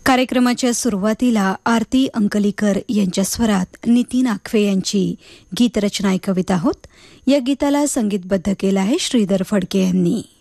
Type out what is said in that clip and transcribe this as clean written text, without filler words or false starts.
कार्यक्रमाच्या सुरुवातीला आरती अंकलीकर यांच्या स्वरात नितीन आखवे यांची गीतरचना ऐकवित आहोत. या गीताला संगीतबद्ध केलं आहे श्रीधर फडके यांनी.